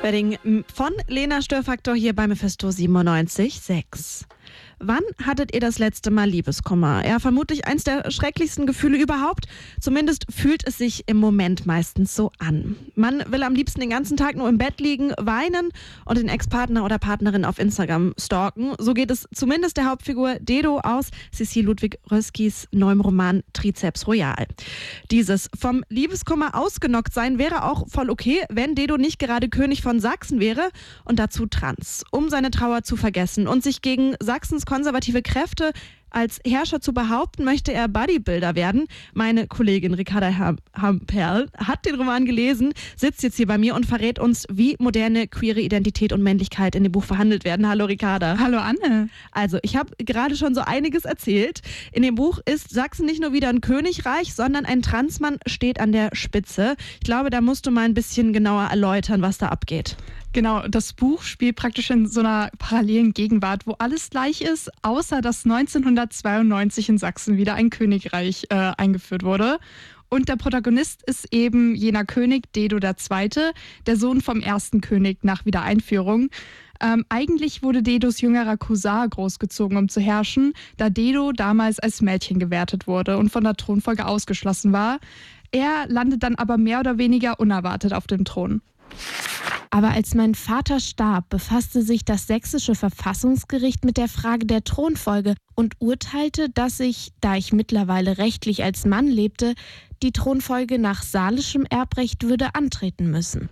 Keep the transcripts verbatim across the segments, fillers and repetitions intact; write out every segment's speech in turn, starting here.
Wedding von Lena Störfaktor hier bei Mephisto siebenundneunzig Komma sechs. Wann hattet ihr das letzte Mal Liebeskummer? Ja, vermutlich eins der schrecklichsten Gefühle überhaupt. Zumindest fühlt es sich im Moment meistens so an. Man will am liebsten den ganzen Tag nur im Bett liegen, weinen und den Ex-Partner oder Partnerin auf Instagram stalken. So geht es zumindest der Hauptfigur Dedo aus Cécile Ludwig-Röskis neuem Roman Trizeps Royal. Dieses vom Liebeskummer ausgenockt sein wäre auch voll okay, wenn Dedo nicht gerade König von Sachsen wäre und dazu trans. Um seine Trauer zu vergessen und sich gegen Sachsens konservative Kräfte als Herrscher zu behaupten, möchte er Bodybuilder werden. Meine Kollegin Ricarda Hamperl hat den Roman gelesen, sitzt jetzt hier bei mir und verrät uns, wie moderne queere Identität und Männlichkeit in dem Buch verhandelt werden. Hallo Ricarda. Hallo Anne. Also, ich habe gerade schon so einiges erzählt. In dem Buch ist Sachsen nicht nur wieder ein Königreich, sondern ein Transmann steht an der Spitze. Ich glaube, da musst du mal ein bisschen genauer erläutern, was da abgeht. Genau, das Buch spielt praktisch in so einer parallelen Gegenwart, wo alles gleich ist, außer dass neunzehnhundertzweiundneunzig in Sachsen wieder ein Königreich äh, eingeführt wurde. Und der Protagonist ist eben jener König, Dedo der Zweite, der Sohn vom ersten König nach Wiedereinführung. Ähm, eigentlich wurde Dedos jüngerer Cousin großgezogen, um zu herrschen, da Dedo damals als Mädchen gewertet wurde und von der Thronfolge ausgeschlossen war. Er landet dann aber mehr oder weniger unerwartet auf dem Thron. Aber als mein Vater starb, befasste sich das sächsische Verfassungsgericht mit der Frage der Thronfolge und urteilte, dass ich, da ich mittlerweile rechtlich als Mann lebte, die Thronfolge nach salischem Erbrecht würde antreten müssen.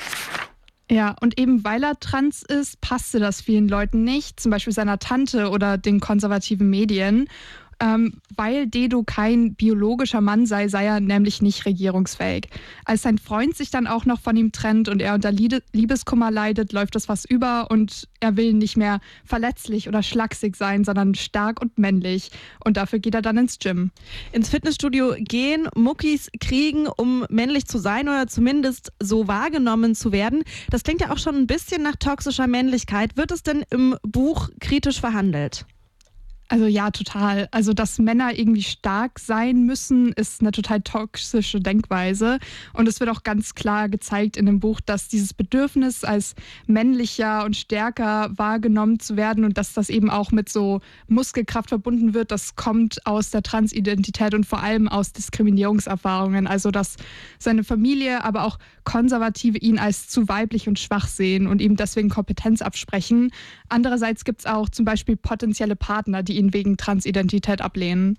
Ja, und eben weil er trans ist, passte das vielen Leuten nicht, zum Beispiel seiner Tante oder den konservativen Medien. Ähm, weil Dedo kein biologischer Mann sei, sei er nämlich nicht regierungsfähig. Als sein Freund sich dann auch noch von ihm trennt und er unter Liebeskummer leidet, läuft das was über und er will nicht mehr verletzlich oder schlaksig sein, sondern stark und männlich. Und dafür geht er dann ins Gym. Ins Fitnessstudio gehen, Muckis kriegen, um männlich zu sein oder zumindest so wahrgenommen zu werden. Das klingt ja auch schon ein bisschen nach toxischer Männlichkeit. Wird es denn im Buch kritisch verhandelt? Also ja, total. Also dass Männer irgendwie stark sein müssen, ist eine total toxische Denkweise. Und es wird auch ganz klar gezeigt in dem Buch, dass dieses Bedürfnis als männlicher und stärker wahrgenommen zu werden und dass das eben auch mit so Muskelkraft verbunden wird, das kommt aus der Transidentität und vor allem aus Diskriminierungserfahrungen. Also dass seine Familie, aber auch Konservative ihn als zu weiblich und schwach sehen und ihm deswegen Kompetenz absprechen. Andererseits gibt es auch zum Beispiel potenzielle Partner, die ihn wegen Transidentität ablehnen.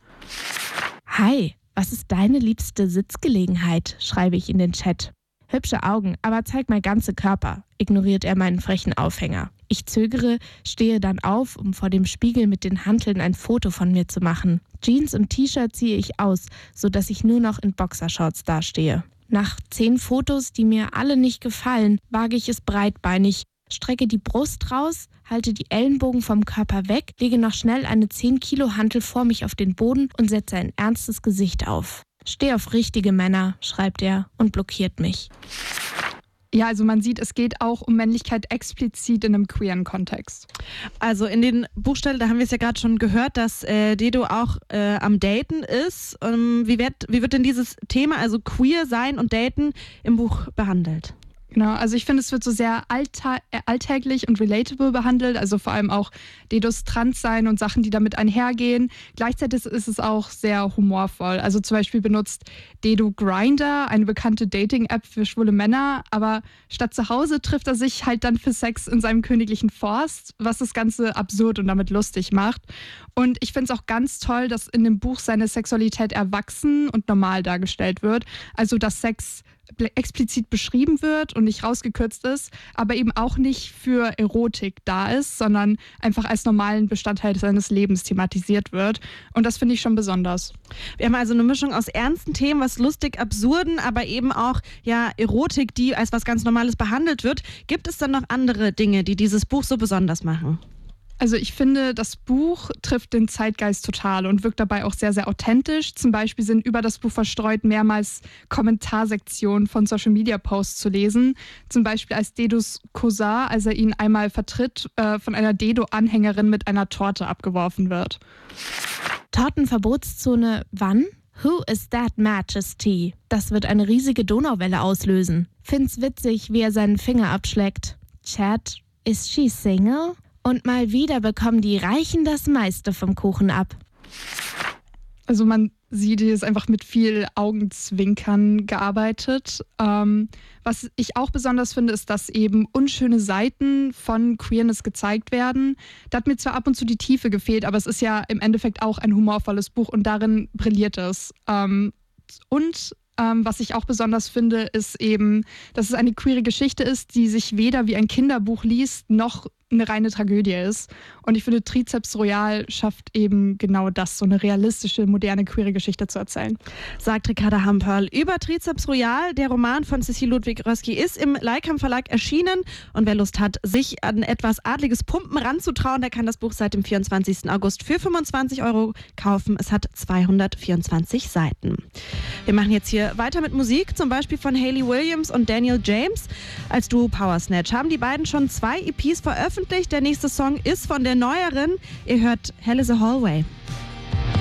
Hi, was ist deine liebste Sitzgelegenheit? Schreibe ich in den Chat. Hübsche Augen, aber zeig mal ganze Körper, ignoriert er meinen frechen Aufhänger. Ich zögere, stehe dann auf, um vor dem Spiegel mit den Hanteln ein Foto von mir zu machen. Jeans und T-Shirt ziehe ich aus, sodass ich nur noch in Boxershorts dastehe. Nach zehn Fotos, die mir alle nicht gefallen, wage ich es breitbeinig, strecke die Brust raus, halte die Ellenbogen vom Körper weg, lege noch schnell eine zehn Kilo Hantel vor mich auf den Boden und setze ein ernstes Gesicht auf. Steh auf richtige Männer, schreibt er und blockiert mich. Ja, also man sieht, es geht auch um Männlichkeit explizit in einem queeren Kontext. Also in den Buchstellen, da haben wir es ja gerade schon gehört, dass äh, Dedo auch äh, am Daten ist. Ähm, wie, wird, wie wird denn dieses Thema, also queer sein und Daten, im Buch behandelt? Genau, also ich finde, es wird so sehr allta- äh, alltäglich und relatable behandelt, also vor allem auch Dedos Transsein und Sachen, die damit einhergehen. Gleichzeitig ist es auch sehr humorvoll. Also zum Beispiel benutzt Dedo Grindr, eine bekannte Dating-App für schwule Männer, aber statt zu Hause trifft er sich halt dann für Sex in seinem königlichen Forst, was das Ganze absurd und damit lustig macht. Und ich finde es auch ganz toll, dass in dem Buch seine Sexualität erwachsen und normal dargestellt wird. Also dass Sex explizit beschrieben wird und nicht rausgekürzt ist, aber eben auch nicht für Erotik da ist, sondern einfach als normalen Bestandteil seines Lebens thematisiert wird. Und das finde ich schon besonders. Wir haben also eine Mischung aus ernsten Themen, was lustig, absurden, aber eben auch ja Erotik, die als was ganz Normales behandelt wird. Gibt es dann noch andere Dinge, die dieses Buch so besonders machen? Also ich finde, das Buch trifft den Zeitgeist total und wirkt dabei auch sehr, sehr authentisch. Zum Beispiel sind über das Buch verstreut mehrmals Kommentarsektionen von Social-Media-Posts zu lesen. Zum Beispiel als Dedos Cousin, als er ihn einmal vertritt, äh, von einer Dedo-Anhängerin mit einer Torte abgeworfen wird. Tortenverbotszone wann? Who is that Majesty? Das wird eine riesige Donauwelle auslösen. Find's witzig, wie er seinen Finger abschleckt. Chat, is she single? Und mal wieder bekommen die Reichen das meiste vom Kuchen ab. Also man sieht, hier ist einfach mit viel Augenzwinkern gearbeitet. Ähm, was ich auch besonders finde, ist, dass eben unschöne Seiten von Queerness gezeigt werden. Da hat mir zwar ab und zu die Tiefe gefehlt, aber es ist ja im Endeffekt auch ein humorvolles Buch und darin brilliert es. Ähm, und ähm, was ich auch besonders finde, ist eben, dass es eine queere Geschichte ist, die sich weder wie ein Kinderbuch liest, noch eine reine Tragödie ist. Und ich finde, Trizeps Royal schafft eben genau das, so eine realistische, moderne, queere Geschichte zu erzählen. Sagt Ricarda Hamperl über Trizeps Royal. Der Roman von Cecile Ludwig-Röski ist im Leikam Verlag erschienen. Und wer Lust hat, sich an etwas adliges Pumpen ranzutrauen, der kann das Buch seit dem vierundzwanzigsten August für fünfundzwanzig Euro kaufen. Es hat zweihundertvierundzwanzig Seiten. Wir machen jetzt hier weiter mit Musik, zum Beispiel von Hayley Williams und Daniel James. Als Duo Power Snatch haben die beiden schon zwei E Ps veröffentlicht. Der nächste Song ist von der neueren. Ihr hört Hell is a Hallway.